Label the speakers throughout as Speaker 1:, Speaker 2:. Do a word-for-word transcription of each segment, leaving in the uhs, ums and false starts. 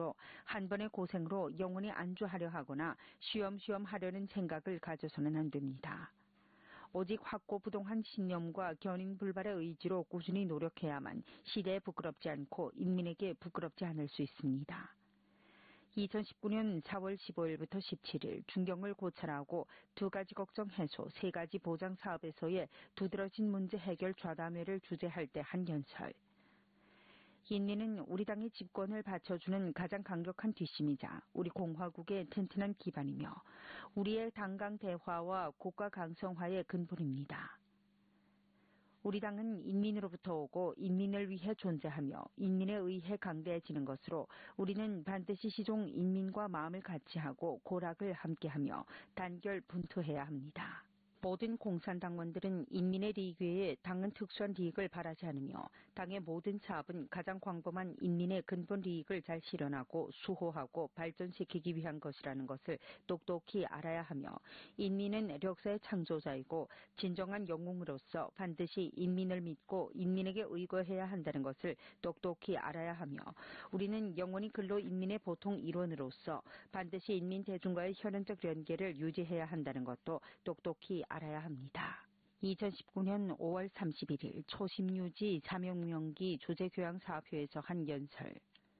Speaker 1: 하면서 한 번의 고생으로 영원히 안주하려 하거나 쉬엄쉬엄 하려는 생각을 가져서는 안 됩니다. 오직 확고부동한 신념과 견인불발의 의지로 꾸준히 노력해야만 시대에 부끄럽지 않고 인민에게 부끄럽지 않을 수 있습니다. 이천십구년 사월 십오일부터 십칠일 중경을 고찰하고 두 가지 걱정 해소, 세 가지 보장 사업에서의 두드러진 문제 해결 좌담회를 주재할 때 한 연설. 인민은 우리 당의 집권을 받쳐주는 가장 강력한 뒷심이자 우리 공화국의 튼튼한 기반이며 우리의 당강 대화와 국가 강성화의 근본입니다. 우리 당은 인민으로부터 오고 인민을 위해 존재하며 인민에 의해 강대해지는 것으로 우리는 반드시 시종 인민과 마음을 같이 하고 고락을 함께하며 단결 분투해야 합니다. 모든 공산당원들은 인민의利益 외에 당은 특수한利益을 바라지 않으며 당의 모든 사업은 가장 광범한 인민의 근본利益을 잘 실현하고 수호하고 발전시키기 위한 것이라는 것을 똑똑히 알아야 하며 인민은 역사의 창조자이고 진정한 영웅으로서 반드시 인민을 믿고 인민에게 의거해야 한다는 것을 똑똑히 알아야 하며 우리는 영원히 근로 인민의 보통 일원으로서 반드시 인민 대중과의 혈연적 연계를 유지해야 한다는 것도 똑똑히 알아야 합니다. 이천십구년 오월 삼십일일 초심유지 사명명기 조제교양사업회에서 한 연설.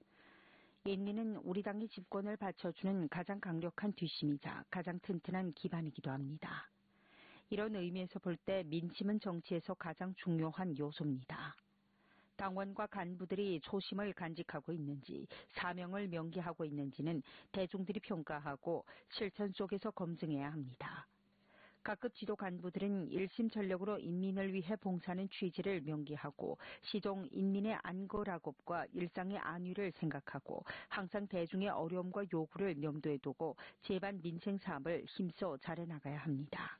Speaker 1: 인민은 우리 당의 집권을 받쳐주는 가장 강력한 뒷심이자 가장 튼튼한 기반이기도 합니다. 이런 의미에서 볼 때 민심은 정치에서 가장 중요한 요소입니다. 당원과 간부들이 초심을 간직하고 있는지 사명을 명기하고 있는지는 대중들이 평가하고 실천 속에서 검증해야 합니다. 각급 지도 간부들은 일심전력으로 인민을 위해 봉사하는 취지를 명기하고 시종 인민의 안거락업과 일상의 안위를 생각하고 항상 대중의 어려움과 요구를 염두에 두고 제반 민생 사업을 힘써 잘해나가야 합니다.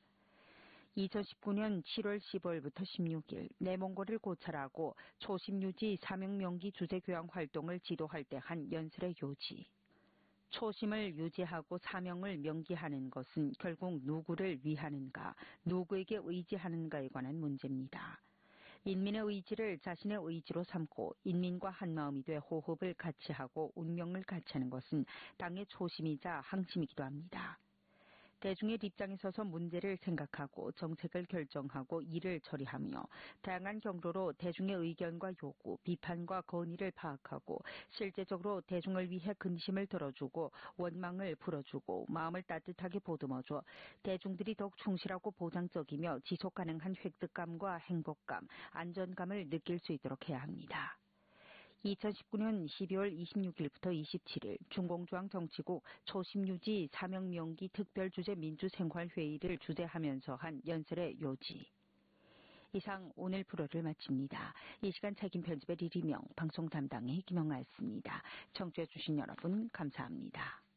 Speaker 1: 이천십구년 칠월 십오일부터 십육일 내몽고를 고찰하고 초심유지 사명명기 주제교양 활동을 지도할 때 한 연설의 요지. 초심을 유지하고 사명을 명기하는 것은 결국 누구를 위하는가, 누구에게 의지하는가에 관한 문제입니다. 인민의 의지를 자신의 의지로 삼고 인민과 한마음이 돼 호흡을 같이 하고 운명을 같이 하는 것은 당의 초심이자 항심이기도 합니다. 대중의 입장에 서서 문제를 생각하고 정책을 결정하고 일을 처리하며 다양한 경로로 대중의 의견과 요구, 비판과 건의를 파악하고 실제적으로 대중을 위해 근심을 들어주고 원망을 풀어주고 마음을 따뜻하게 보듬어줘 대중들이 더욱 충실하고 보장적이며 지속가능한 획득감과 행복감, 안전감을 느낄 수 있도록 해야 합니다. 이천십구년 십이월 이십육일부터 이십칠일 중공중앙정치국 초심유지 사명명기 특별주재 민주생활회의를 주재하면서 한 연설의 요지. 이상 오늘 프로를 마칩니다. 이 시간 책임 편집의 리리명, 방송 담당의 김영아였습니다. 청취해 주신 여러분 감사합니다.